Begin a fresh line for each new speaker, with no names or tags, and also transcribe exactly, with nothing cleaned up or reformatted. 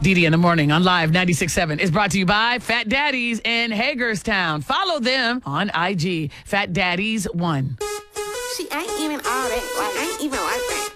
Didi in the morning on Live ninety-six point seven is brought to you by Fat Daddies in Hagerstown. Follow them on I G, Fat Daddies one.
She ain't even all that. Like, ain't even like that.